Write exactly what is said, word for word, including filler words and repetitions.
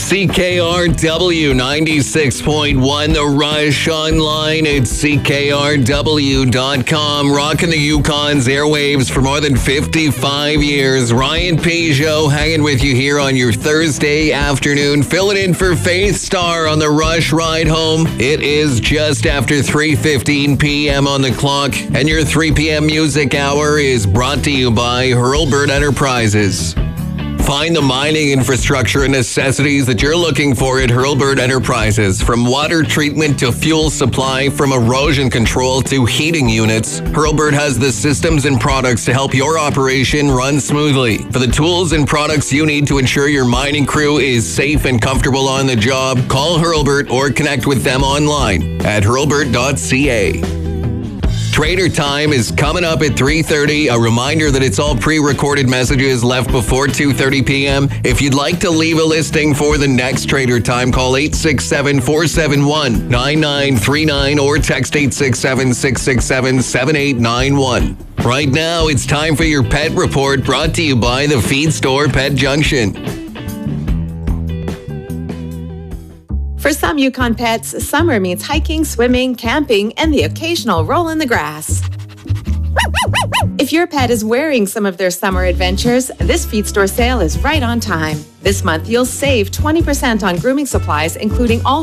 C K R W ninety-six point one, The Rush, online at C K R W dot com. Rocking the Yukon's airwaves for more than fifty-five years. Ryan Peugeot hanging with you here on your Thursday afternoon, filling in for Faith Star on the Rush ride home. It is just after three fifteen p.m. on the clock, and your three p.m. music hour is brought to you by Hurlburt Enterprises. Find the mining infrastructure and necessities that you're looking for at Hurlburt Enterprises. From water treatment to fuel supply, from erosion control to heating units, Hurlburt has the systems and products to help your operation run smoothly. For the tools and products you need to ensure your mining crew is safe and comfortable on the job, call Hurlburt or connect with them online at hurlburt dot c a. Trader Time is coming up at three thirty. A reminder that it's all pre-recorded messages left before two thirty p.m. If you'd like to leave a listing for the next Trader Time, call eight six seven, four seven one, nine nine three nine or text eight six seven, six six seven, seven eight nine one. Right now, it's time for your Pet Report, brought to you by the Feed Store Pet Junction. For some Yukon pets, summer means hiking, swimming, camping, and the occasional roll in the grass. If your pet is wearing some of their summer adventures, this feed store sale is right on time. This month, you'll save twenty percent on grooming supplies, including all